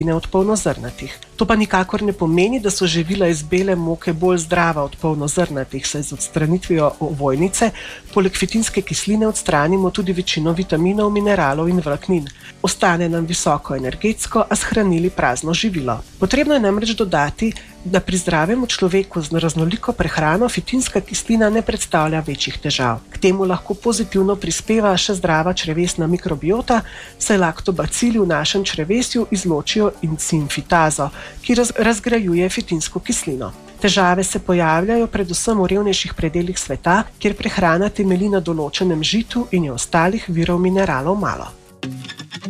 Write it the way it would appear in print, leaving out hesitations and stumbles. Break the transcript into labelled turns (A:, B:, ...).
A: od polnozrnatih. To pa nikakor ne pomeni, da so živila iz bele moke bolj zdrava od polnozrnatih, saj z odstranitvijo ovojnice poleg fitinske kisline odstranimo tudi večino vitaminov, mineralov in vlaknin. Ostane nam visoko energetsko, a shranili prazno živilo. Potrebno je namreč dodati, da pri zdravemu človeku z raznoliko prehrano fitinska kislina ne predstavlja večjih težav. K temu lahko pozitivno prispeva še zdrava črevesna mikrobiota, saj laktobacili v našem črevesju izločijo encim fitazo, ki razgrajuje fitinsko kislino. Težave se pojavljajo predvsem v revnejših predelih sveta, kjer prehrana temelji na določenem žitu in je ostalih virov mineralov malo.